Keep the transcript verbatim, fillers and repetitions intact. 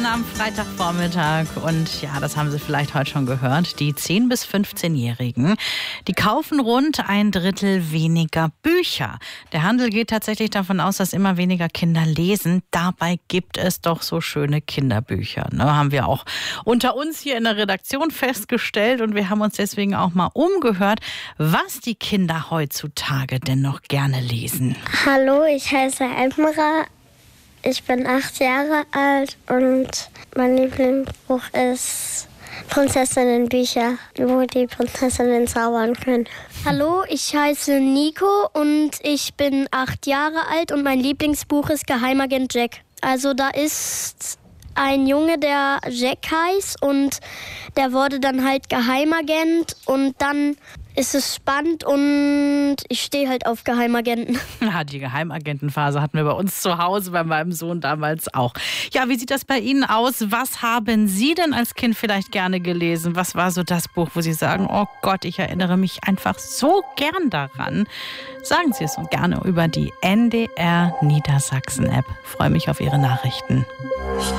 Nachrichten am Freitagvormittag. Und ja, das haben Sie vielleicht heute schon gehört. Die zehn- bis fünfzehnjährigen, die kaufen rund ein Drittel weniger Bücher. Der Handel geht tatsächlich davon aus, dass immer weniger Kinder lesen. Dabei gibt es doch so schöne Kinderbücher. Ne? Haben wir auch unter uns hier in der Redaktion festgestellt. Und wir haben uns deswegen auch mal umgehört, was die Kinder heutzutage denn noch gerne lesen. Hallo, ich heiße Emra. Ich bin acht Jahre alt und mein Lieblingsbuch ist Prinzessinnenbücher, wo die Prinzessinnen zaubern können. Hallo, ich heiße Nico und ich bin acht Jahre alt und mein Lieblingsbuch ist Geheimagent Jack. Also da ist ein Junge, der Jack heißt und der wurde dann halt Geheimagent und dann ist es spannend und ich stehe halt auf Geheimagenten. Ja, die Geheimagentenphase hatten wir bei uns zu Hause, bei meinem Sohn damals auch. Ja, wie sieht das bei Ihnen aus? Was haben Sie denn als Kind vielleicht gerne gelesen? Was war so das Buch, wo Sie sagen, oh Gott, ich erinnere mich einfach so gern daran? Sagen Sie es so gerne über die N D R Niedersachsen App. Freue mich auf Ihre Nachrichten. Ich